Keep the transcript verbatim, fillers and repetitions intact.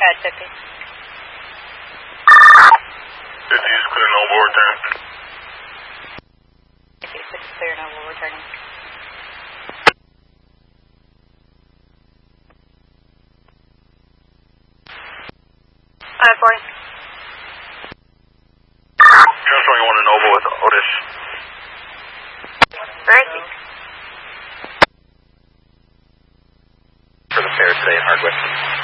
ahead, fifty. fifty is clear, Noble, return. fifty, six clear, Noble, returning. five forty. Trans twenty-one to Noble with Otis. Where is he? For the fair today in Hardwick.